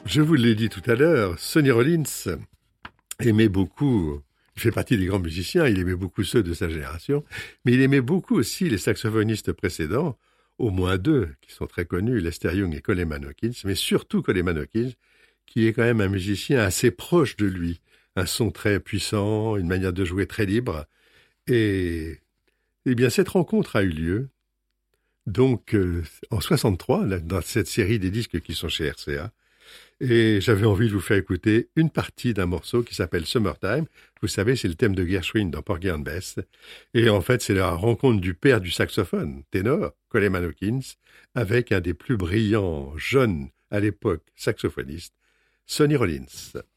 Je vous l'ai dit tout à l'heure, Sonny Rollins aimait beaucoup, il fait partie des grands musiciens, il aimait beaucoup ceux de sa génération, mais il aimait beaucoup aussi les saxophonistes précédents, au moins deux qui sont très connus, Lester Young et Coleman Hawkins, mais surtout Coleman Hawkins, qui est quand même un musicien assez proche de lui, un son très puissant, une manière de jouer très libre, et eh bien cette rencontre a eu lieu donc en 63, dans cette série des disques qui sont chez RCA. Et j'avais envie de vous faire écouter une partie d'un morceau qui s'appelle Summertime. Vous savez, c'est le thème de Gershwin dans Porgy and Bess. Et en fait, c'est la rencontre du père du saxophone, ténor, Coleman Hawkins, avec un des plus brillants jeunes à l'époque saxophonistes, Sonny Rollins.